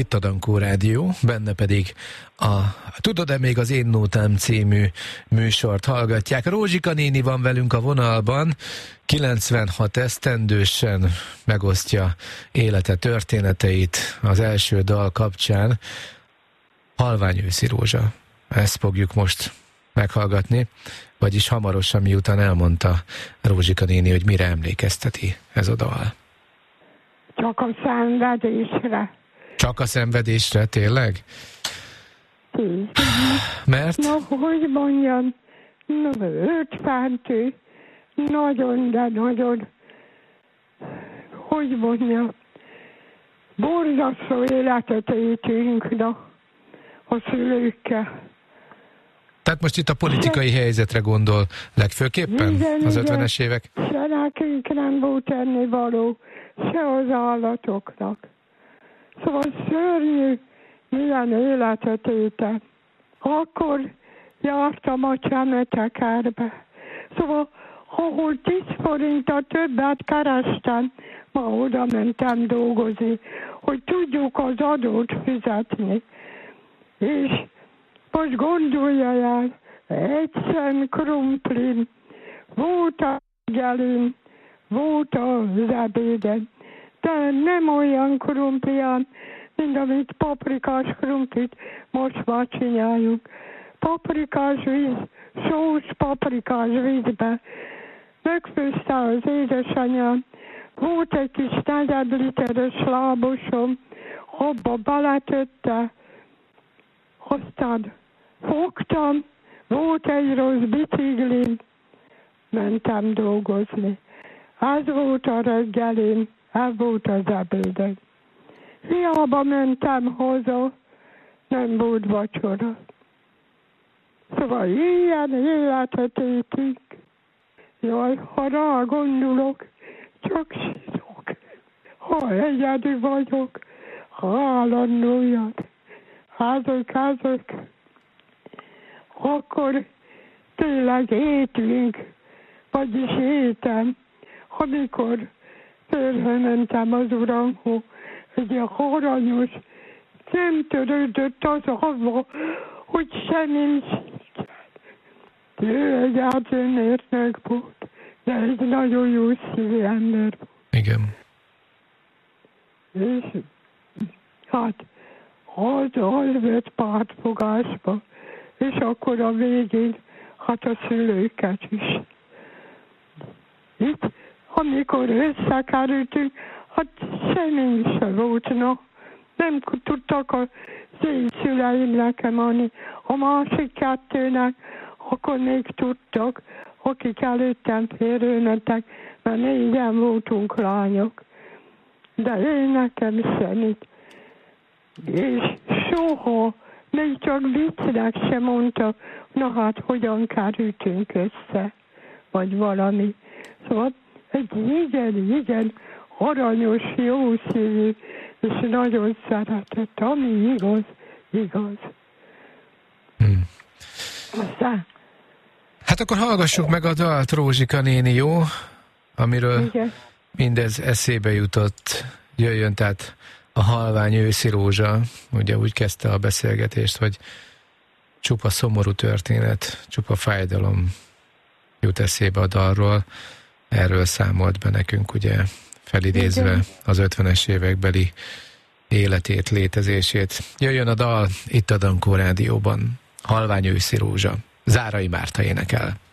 Itt a Dankó Rádió, benne pedig a Tudod-e még az Én Nótám című műsort hallgatják. Rózsika néni van velünk a vonalban, 96 esztendősen megosztja élete történeteit az első dal kapcsán. Halvány őszi rózsa. Ezt fogjuk most meghallgatni, vagyis hamarosan, miután elmondta Rózsika néni, hogy mire emlékezteti ez a dal. Csak a szenvedésre. Csak a szenvedésre, tényleg? Mert? Na, hogy mondjam, 50, nagyon, de nagyon, hogy mondjam, borzasztó életet éltünk a szülőkkel. Tehát most itt a politikai helyzetre gondol legfőképpen igen, az 50-es évek? Se nekünk nem volt ennivaló, se az állatoknak. Szóval szörnyű, milyen életet éltem. Akkor jártam a Csemetekerbe. Szóval, ahol 10 forinttal többet kerestem, ma oda mentem dolgozni, hogy tudjuk az adót fizetni. És most gondolja el, egy szem krumplim, volt a reggelin, volt az ebéden, de nem olyan krumplián, mint amit paprikás krumplit most már csináljuk. Paprikás víz, sós paprikás vízbe. Megfőzte az édesanyám, volt egy kis 4 literes lábosom, abba beletötte, aztán fogtam, volt egy rossz biciklim, mentem dolgozni. Ez volt a reggelin, ez volt az ebéden. Hiába mentem haza, nem volt vacsora. Szóval ilyen életet éltünk. Jaj, ha rá gondolok, csak sírok. Ha egyedül vagyok, állandó jön. Házak, akkor tényleg étünk, vagyis étem, amikor fölmentem az uramhoz, egy aranyos, nem törődött az avva, hogy semmi sincs. Ő egy átjönértnek volt, de egy nagyon jó szívű ember volt. Igen. És hát az vett pártfogásba, és akkor a végén hát a szülőket is. Itt, amikor összekerültünk, hát semmi se volt, nem tudtak az én szüleim nekem adni. A másik 2-nek akkor még tudtak, akik előttem félrementek, mert 4-en voltunk lányok. De én nekem semmit. És soha, még csak viccnek sem mondta, na hát hogyan kerültünk össze, vagy valami. Szóval egy igen, aranyos, jó szívű, és nagyon szeretett, ami igaz. Aztán... Hát akkor hallgassuk meg a dalt, Rózsika néni, jó? Amiről igen. Mindez eszébe jutott, jöjjön, tehát a halvány őszi rózsa, ugye úgy kezdte a beszélgetést, hogy csupa szomorú történet, csupa fájdalom jut eszébe a dalról. Erről számolt be nekünk, ugye, felidézve igen. Az 50-es évekbeli életét, létezését. Jöjjön a dal itt a Dankó Rádióban. Halvány őszi rózsa. Zárai Márta énekel.